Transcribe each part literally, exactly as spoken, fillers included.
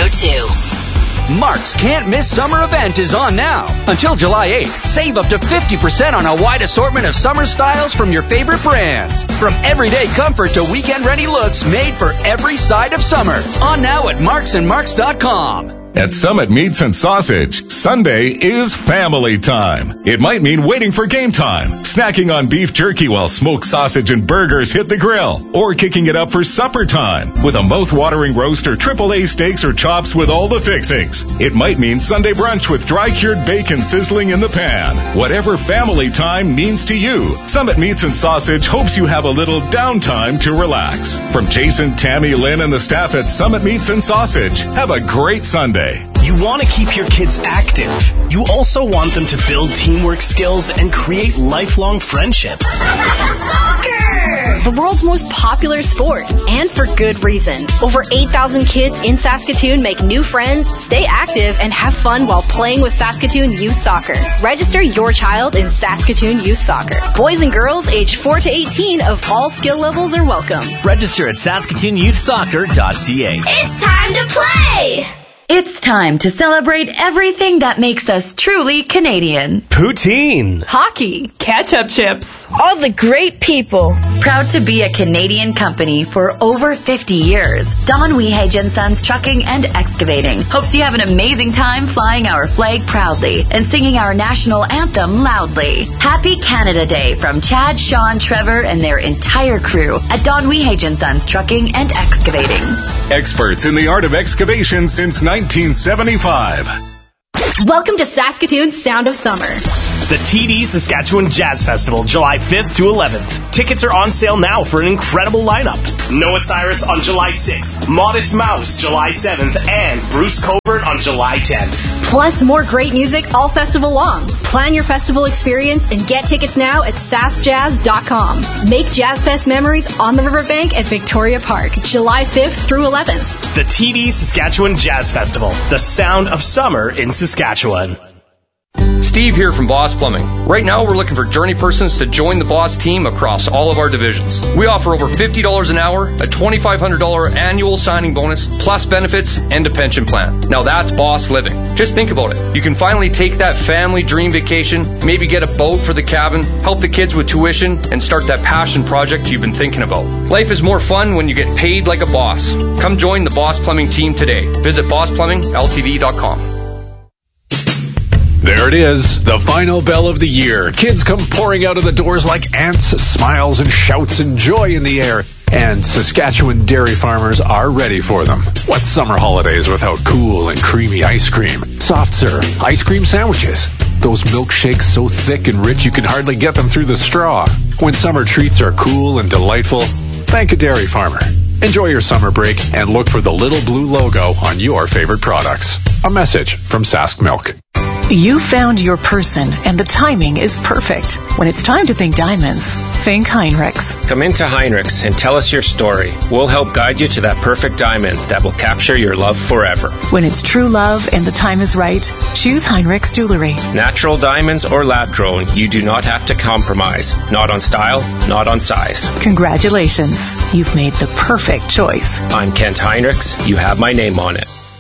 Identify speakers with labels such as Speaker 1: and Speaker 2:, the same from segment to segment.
Speaker 1: go-to.
Speaker 2: Mark's Can't Miss Summer event is on now. Until July eighth, save up to fifty percent on a wide assortment of summer styles from your favorite brands. From everyday comfort to weekend-ready looks made for every side of summer. On now at marks and marks dot com.
Speaker 3: At Summit Meats and Sausage, Sunday is family time. It might mean waiting for game time, snacking on beef jerky while smoked sausage and burgers hit the grill, or kicking it up for supper time with a mouth-watering roast or triple A steaks or chops with all the fixings. It might mean Sunday brunch with dry-cured bacon sizzling in the pan. Whatever family time means to you, Summit Meats and Sausage hopes you have a little downtime to relax. From Jason, Tammy, Lynn, and the staff at Summit Meats and Sausage, have a great Sunday.
Speaker 4: You want to keep your kids active. You also want them to build teamwork skills and create lifelong friendships.
Speaker 5: Soccer! The world's most popular sport, and for good reason. Over eight thousand kids in Saskatoon make new friends, stay active, and have fun while playing with Saskatoon Youth Soccer. Register your child in Saskatoon Youth Soccer. Boys and girls aged four to eighteen of all skill levels are welcome.
Speaker 4: Register at saskatoon youth soccer dot c a.
Speaker 5: It's time to play!
Speaker 6: It's time to celebrate everything that makes us truly Canadian.
Speaker 4: Poutine.
Speaker 7: Hockey. Ketchup chips.
Speaker 8: All the great people.
Speaker 6: Proud to be a Canadian company for over fifty years. Don Weehage and Sons Trucking and Excavating hopes you have an amazing time flying our flag proudly and singing our national anthem loudly. Happy Canada Day from Chad, Sean, Trevor, and their entire crew at Don Weehage and Sons Trucking and Excavating.
Speaker 3: Experts in the art of excavation since nineteen seventy-five.
Speaker 5: Welcome to Saskatoon's Sound of Summer.
Speaker 4: The T D Saskatchewan Jazz Festival, July fifth to eleventh. Tickets are on sale now for an incredible lineup. Noah Cyrus on July sixth, Modest Mouse July seventh, and Bruce Covert on July tenth.
Speaker 5: Plus more great music all festival long. Plan your festival experience and get tickets now at sask jazz dot com. Make Jazz Fest memories on the riverbank at Victoria Park, July fifth through eleventh.
Speaker 4: The T D Saskatchewan Jazz Festival, the sound of summer in Saskatchewan.
Speaker 9: Steve here from Boss Plumbing. Right now we're looking for journey persons to join the Boss team across all of our divisions. We offer over fifty dollars an hour, a twenty-five hundred dollars annual signing bonus, plus benefits and a pension plan. Now that's Boss living. Just think about it. You can finally take that family dream vacation, maybe get a boat for the cabin, help the kids with tuition, and start that passion project you've been thinking about. Life is more fun when you get paid like a boss. Come join the Boss Plumbing team today. Visit boss plumbing l t d dot com.
Speaker 10: There it is, the final bell of the year. Kids come pouring out of the doors like ants, smiles and shouts and joy in the air. And Saskatchewan dairy farmers are ready for them. What's summer holidays without cool and creamy ice cream, soft serve, ice cream sandwiches, those milkshakes so thick and rich you can hardly get them through the straw? When summer treats are cool and delightful, thank a dairy farmer. Enjoy your summer break and look for the little blue logo on your favorite products. A message from Sask Milk.
Speaker 11: You found your person, and the timing is perfect. When it's time to think diamonds, think Heinrichs.
Speaker 12: Come into Heinrichs and tell us your story. We'll help guide you to that perfect diamond that will capture your love forever.
Speaker 11: When it's true love and the time is right, choose Heinrichs Jewelry.
Speaker 12: Natural diamonds or lab-grown, you do not have to compromise. Not on style, not on size.
Speaker 11: Congratulations. You've made the perfect choice.
Speaker 12: I'm Kent Heinrichs. You have my name on it.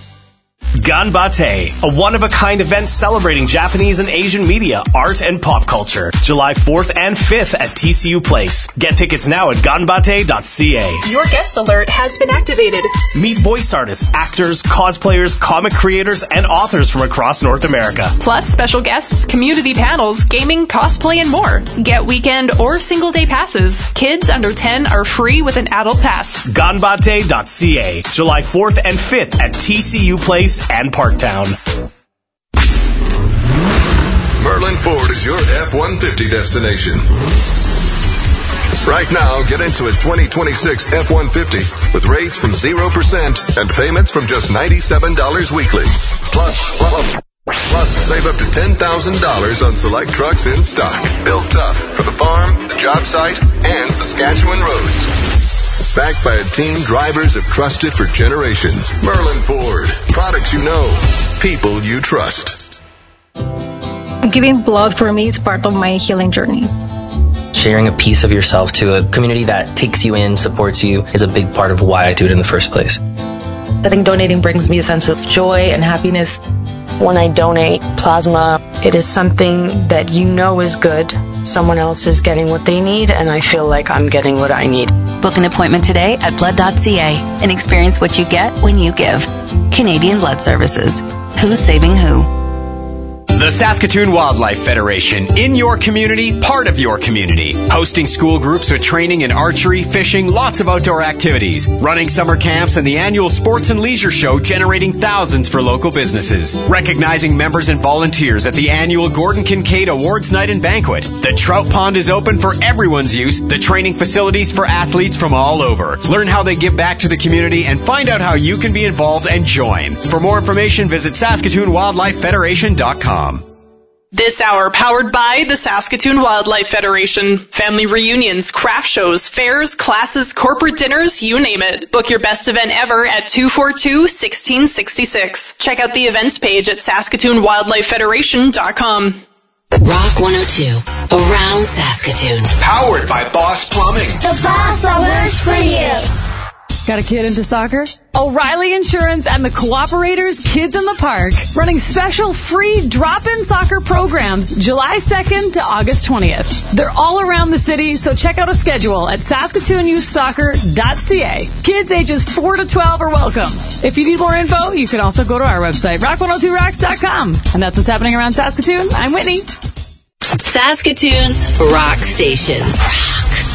Speaker 4: Ganbate, a one-of-a-kind event celebrating Japanese and Asian media, art, and pop culture. July fourth and fifth at T C U Place. Get tickets now at ganbate dot c a.
Speaker 7: Your guest alert has been activated.
Speaker 4: Meet voice artists, actors, cosplayers, comic creators, and authors from across North America.
Speaker 7: Plus special guests, community panels, gaming, cosplay, and more. Get weekend or single-day passes. Kids under ten are free with an adult pass.
Speaker 4: ganbate dot c a. July fourth and fifth at T C U Place and Parktown.
Speaker 13: Merlin Ford is your F one fifty destination. Right now, get into a twenty twenty-six F one fifty with rates from zero percent and payments from just ninety-seven dollars weekly. Plus, plus save up to ten thousand dollars on select trucks in stock. Built tough for the farm, the job site, and Saskatchewan roads. Backed by a team drivers have trusted for generations. Merlin Ford. Products you know. People you trust.
Speaker 14: Giving blood for me is part of my healing journey.
Speaker 15: Sharing a piece of yourself to a community that takes you in, supports you, is a big part of why I do it in the first place.
Speaker 1: I think donating brings me a sense of joy and happiness.
Speaker 16: When I donate plasma, it is something that you know is good. Someone else is getting what they need, and I feel like I'm getting what I need.
Speaker 6: Book an appointment today at blood dot c a and experience what you get when you give. Canadian Blood Services. Who's saving who?
Speaker 17: The Saskatoon Wildlife Federation, in your community, part of your community. Hosting school groups with training in archery, fishing, lots of outdoor activities. Running summer camps and the annual Sports and Leisure Show generating thousands for local businesses. Recognizing members and volunteers at the annual Gordon Kincaid Awards Night and Banquet. The Trout Pond is open for everyone's use. The training facilities for athletes from all over. Learn how they give back to the community and find out how you can be involved and join. For more information, visit Saskatoon Wildlife Federation dot com.
Speaker 7: This hour powered by the Saskatoon Wildlife Federation. Family reunions, craft shows, fairs, classes, corporate dinners, you name it. Book your best event ever at two four two, one six six six. Check out the events page at Saskatoon Wildlife Federation dot com.
Speaker 18: Rock one oh two, around Saskatoon.
Speaker 19: Powered by Boss Plumbing.
Speaker 20: The boss that works for you.
Speaker 21: Got a kid into soccer? O'Reilly Insurance and the Cooperators Kids in the Park running special free drop-in soccer programs July second to August twentieth. They're all around the city, so check out a schedule at saskatoon youth soccer dot c a. Kids ages four to twelve are welcome. If you need more info, you can also go to our website, rock one oh two rocks dot com. And that's what's happening around Saskatoon. I'm Whitney.
Speaker 18: Saskatoon's Rock Station. Rock.